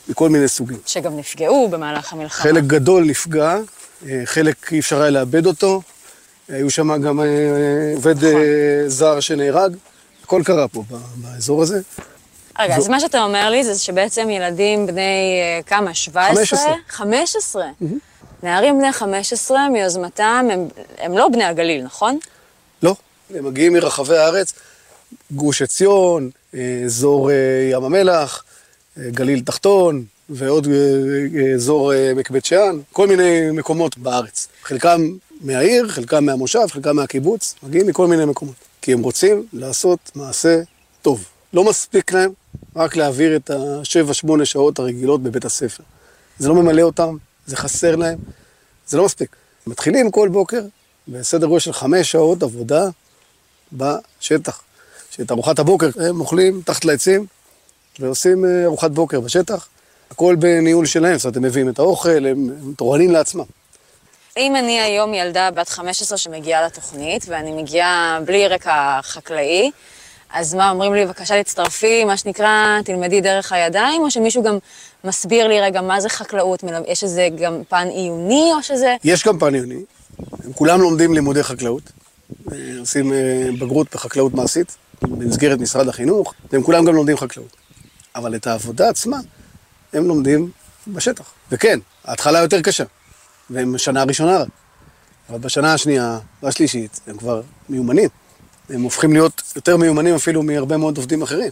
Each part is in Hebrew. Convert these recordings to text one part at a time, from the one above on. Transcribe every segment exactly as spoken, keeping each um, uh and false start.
מכל מיני סוגים. שגם נפגעו במהלך המלחמה. חלק גדול נפגע, חלק אי אפשר היה לאבד אותו, היו שם גם עובד זר שנהרג, הכל קרה פה באזור הזה. רגע, אז מה שאתה אומר לי זה שבעצם ילדים בני כמה? שבע עשרה? חמש עשרה. חמש עשרה? נערים בני חמש עשרה מיוזמתם, הם לא בני הגליל, נכון? לא, הם מגיעים מרחבי הארץ, גוש עציון, אזור ים המלח, גליל תחתון, ועוד אזור עמק בית שאן, כל מיני מקומות בארץ. חלקם מהעיר, חלקם מהמושב, חלקם מהקיבוץ, מגיעים מכל מיני מקומות. כי הם רוצים לעשות מעשה טוב. לא מספיק להם רק להעביר את השבע, שמונה שעות הרגילות בבית הספר. זה לא ממלא אותם, זה חסר להם, זה לא מספיק. מתחילים כל בוקר בסדר גודל של חמש שעות עבודה בשטח. שאת ארוחת הבוקר הם אוכלים תחת לעצים ועושים ארוחת בוקר בשטח. הכל בניהול שלהם, זאת אומרת, הם מביאים את האוכל, הם, הם תורנים לעצמם. אם אני היום ילדה בת חמש עשרה שמגיעה לתוכנית, ואני מגיעה בלי רקע חקלאי, אז מה, אומרים לי, בבקשה להצטרפי, מה שנקרא, תלמדי דרך הידיים, או שמישהו גם מסביר לי רגע מה זה חקלאות, יש איזה גם פן עיוני, או שזה... יש גם פן עיוני. הם כולם לומדים לימודי חקלאות, עושים בגרות בחקלאות מעשית, במסגרת משרד החינוך, והם כולם גם לומדים חקלאות. אבל את העבודה עצמה, הם לומדים בשטח. וכן, ההתחלה יותר קשה, והם שנה ראשונה רק. אבל בשנה השנייה והשלישית, הם כבר מיומנים. הם הופכים להיות יותר מיומנים אפילו מהרבה מאוד עובדים אחרים.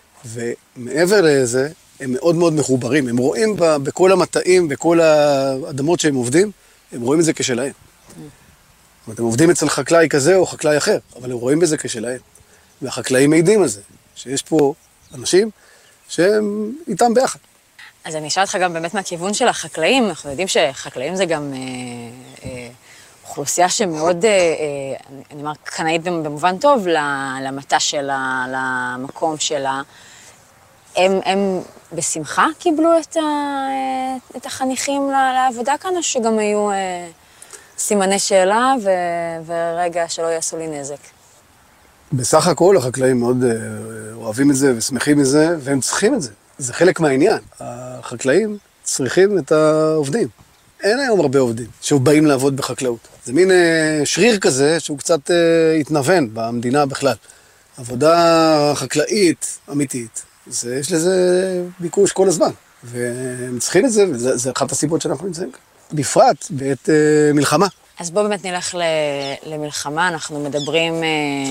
ומעבר לזה, הם מאוד מאוד מחוברים. הם רואים בכל המטעים, בכל האדמות שהם עובדים, הם רואים את זה כשלהם. זאת אומרת, הם עובדים אצל חקלאי כזה או חקלאי אחר, אבל הם רואים בזה כשלהם. והחקלאים מעידים על זה, שיש פה אנשים שהם איתם ביחד. אז אני אשאל אותך גם באמת מהכיוון של החקלאים, אנחנו יודעים שחקלאים זה גם אה, אה, אוכלוסייה שמאוד, אה, אה, אני אומר, קנאית במובן טוב למטה שלה, למקום שלה. הם, הם בשמחה קיבלו את, ה, את החניכים לעבודה כאן, או שגם היו אה, סימני שאלה ו, ורגע שלא יעשו לי נזק? בסך הכל החקלאים מאוד אה, אוהבים את זה ושמחים מזה, והם צריכים את זה. זה חלק מהעניין. החקלאים צריכים את העובדים. אין היום הרבה עובדים שבאים לעבוד בחקלאות. זה מין אה, שריר כזה שהוא קצת אה, התנוון במדינה בכלל. עבודה חקלאית אמיתית, זה, יש לזה ביקוש כל הזמן. והם צריכים את זה, וזה אחת הסיבות שאנחנו נמצאים כאן. בפרט בעת אה, מלחמה. אז בואו באמת נלך ל, למלחמה. אנחנו מדברים אה,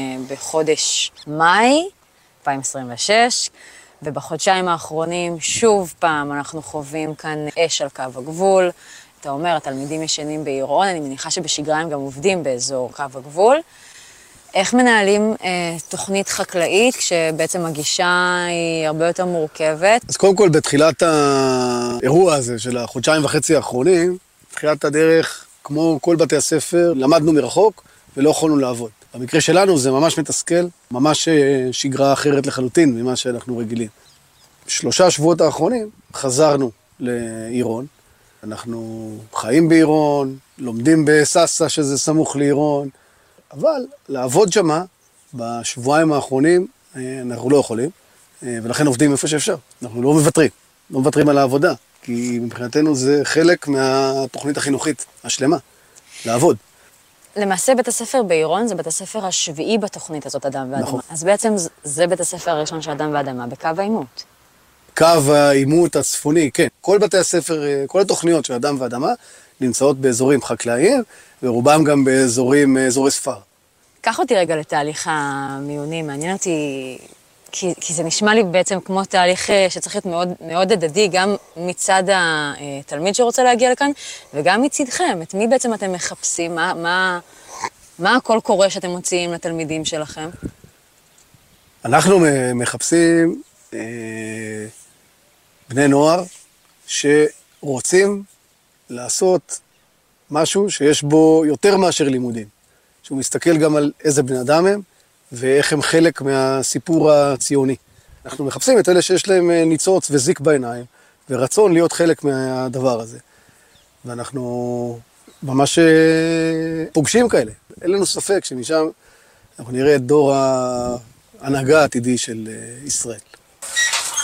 בחודש מאי אלפיים עשרים ושש, ובחודשיים האחרונים שוב פעם אנחנו חווים כאן אש על קו הגבול. אתה אומר, התלמידים ישנים בעירון, אני מניחה שבשגרה הם גם עובדים באזור קו הגבול. איך מנהלים אה, תוכנית חקלאית כשבעצם הגישה היא הרבה יותר מורכבת? אז קודם כל, בתחילת האירוע הזה של החודשיים וחצי האחרונים, בתחילת הדרך, כמו כל בתי הספר, למדנו מרחוק ולא יכולנו לעבוד. במקרה שלנו זה ממש מתסכל, ממש שגרה אחרת לחלוטין ממה שאנחנו רגילים. שלושה שבועות האחרונים חזרנו לעירון. אנחנו חיים בעירון, לומדים בססה שזה סמוך לעירון, אבל לעבוד שמה בשבועיים האחרונים אנחנו לא יכולים, ולכן עובדים איפה שאפשר. אנחנו לא מוותרים, לא מוותרים על העבודה, כי מבחינתנו זה חלק מהתוכנית החינוכית השלמה, לעבוד. למעשה בית הספר בעירון זה בית הספר השביעי בתוכנית הזאת, אדם ואדמה. נכון. אז בעצם זה בית הספר הראשון של אדם ואדמה, בקו העימות. קו העימות הצפוני, כן. כל בתי הספר, כל התוכניות של אדם ואדמה נמצאות באזורים חקלאיים, ורובם גם באזורים, אזורי ספר. קח אותי רגע לתהליך המיוני, מעניין אותי, כי, כי זה נשמע לי בעצם כמו תהליך שצריך להיות מאוד, מאוד הדדי, גם מצד התלמיד שרוצה להגיע לכאן, וגם מצדכם. את מי בעצם אתם מחפשים? מה, מה, מה הכל קורה שאתם מוציאים לתלמידים שלכם? אנחנו מחפשים אה, בני נוער שרוצים לעשות משהו שיש בו יותר מאשר לימודים. שהוא מסתכל גם על איזה בני אדם הם, ואיך הם חלק מהסיפור הציוני. אנחנו מחפשים את אלה שיש להם ניצוץ וזיק בעיניים, ורצון להיות חלק מהדבר הזה. ואנחנו ממש פוגשים כאלה. אין לנו ספק שמשם אנחנו נראה את דור ההנהגה העתידי של ישראל.